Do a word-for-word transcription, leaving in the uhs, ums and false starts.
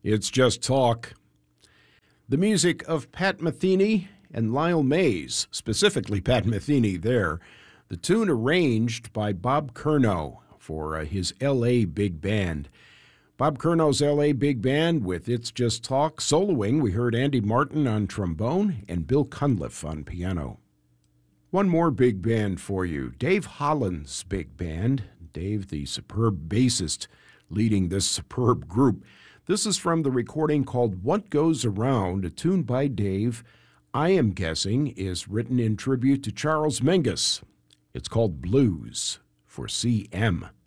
It's Just Talk. The music of Pat Metheny and Lyle Mays, specifically Pat Metheny there. The tune arranged by Bob Curnow for uh, his L A Big Band. Bob Curnow's L A Big Band with It's Just Talk. Soloing, we heard Andy Martin on trombone and Bill Cunliffe on piano. One more big band for you, Dave Holland's Big Band. Dave, the superb bassist, leading this superb group. This is from the recording called What Goes Around, a tune by Dave, I am guessing, is written in tribute to Charles Mingus. It's called Blues for C M.